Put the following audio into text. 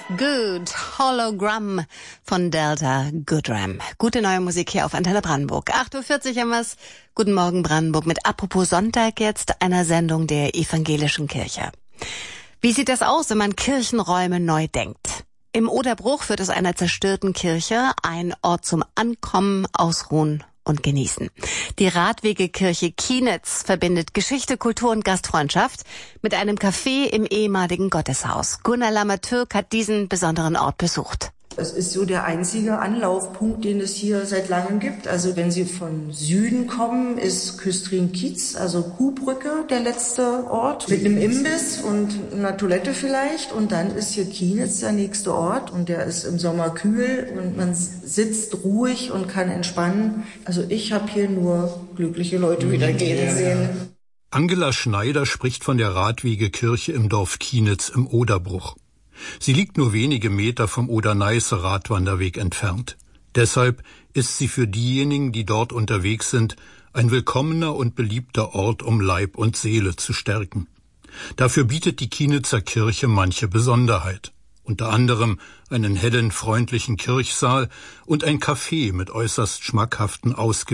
Good Hologramm von Delta Goodram. Gute neue Musik hier auf Antenne Brandenburg. 8:40 Uhr haben wir's. Guten Morgen Brandenburg mit Apropos Sonntag jetzt, einer Sendung der Evangelischen Kirche. Wie sieht das aus, wenn man Kirchenräume neu denkt? Im Oderbruch wird aus einer zerstörten Kirche ein Ort zum Ankommen, Ausruhen und Genießen. Die Radwegekirche Kienitz verbindet Geschichte, Kultur und Gastfreundschaft mit einem Café im ehemaligen Gotteshaus. Gunnar Lammertürk hat diesen besonderen Ort besucht. Es ist so der einzige Anlaufpunkt, den es hier seit langem gibt. Also wenn Sie von Süden kommen, ist Küstrin-Kietz, also Kuhbrücke, der letzte Ort. Mit einem Imbiss und einer Toilette vielleicht. Und dann ist hier Kienitz der nächste Ort. Und der ist im Sommer kühl und man sitzt ruhig und kann entspannen. Also ich habe hier nur glückliche Leute wieder gehen sehen. Angela Schneider spricht von der Radwegekirche im Dorf Kienitz im Oderbruch. Sie liegt nur wenige Meter vom Oder-Neiße Radwanderweg entfernt. Deshalb ist sie für diejenigen, die dort unterwegs sind, ein willkommener und beliebter Ort, um Leib und Seele zu stärken. Dafür bietet die Kienitzer Kirche manche Besonderheit. Unter anderem einen hellen, freundlichen Kirchsaal und ein Café mit äußerst schmackhaften